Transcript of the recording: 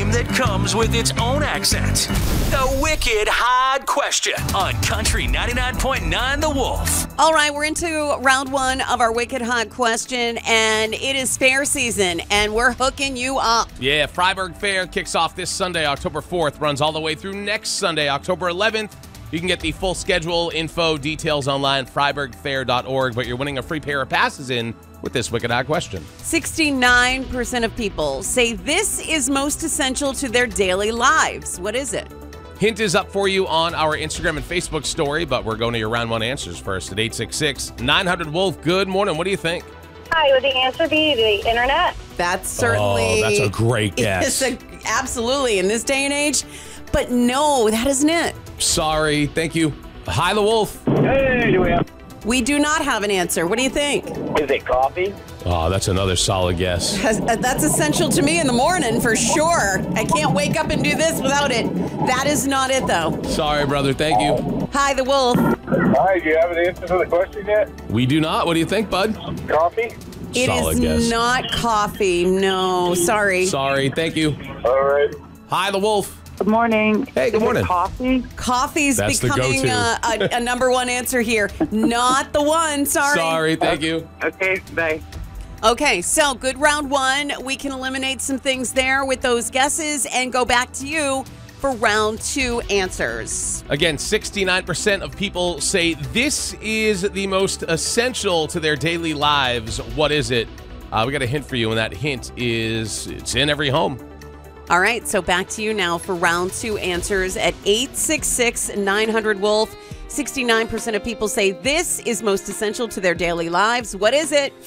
game that comes with its own accent. The Wicked Hard Question on Country 99.9 The Wolf. All right, we're into round one of our Wicked Hot Question, and it is fair season, and we're hooking you up. Yeah, Freiburg Fair kicks off this Sunday, October 4th, runs all the way through next Sunday, October 11th. You can get the full schedule, info, details online, freiburgfair.org, but you're winning a free pair of passes in with this Wicked Hot Question. 69% of people say this is most essential to their daily lives. What is it? Hint is up for you on our Instagram and Facebook story, but we're going to your round one answers first at 866-900-WOLF. Good morning. What do you think? Hi, would the answer be the internet? That's certainly... Oh, that's a great guess. Absolutely, in this day and age. But no, that isn't it. Sorry. Thank you. Hi, the Wolf. Hey, do we have... We do not have an answer. What do you think? Is it coffee? Oh, that's another solid guess. That's essential to me in the morning, for sure. I can't wake up and do this without it. That is not it, though. Sorry, brother. Thank you. Hi, the Wolf. Hi, do you have an answer to the question yet? We do not. What do you think, bud? Coffee? It Solid is guess. not coffee. No, sorry. Sorry. Thank you. All right. Hi, the Wolf. Good morning. Hey, good morning. Coffee? Coffee's That's the becoming go-to. a number one answer here. Not the one. Sorry. Sorry. Thank you. Okay, bye. Okay, so good round one. We can eliminate some things there with those guesses and go back to you for round two answers. Again, 69% of people say this is the most essential to their daily lives. What is it? We got a hint for you, and that hint is it's in every home. All right, so back to you now for round two answers at 866-900-WOLF. 69% of people say this is most essential to their daily lives. What is it?